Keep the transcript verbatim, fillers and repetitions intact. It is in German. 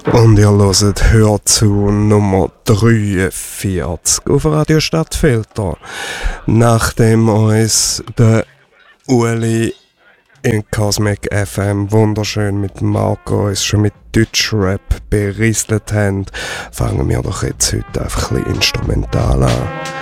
Und ihr hört «Hör zu» Nummer dreiundvierzig auf Radio Stadtfilter. Nachdem uns der Uli in Cosmic F M wunderschön mit Marco uns schon mit Deutschrap berieselt haben, fangen wir doch jetzt heute einfach ein bisschen instrumental an.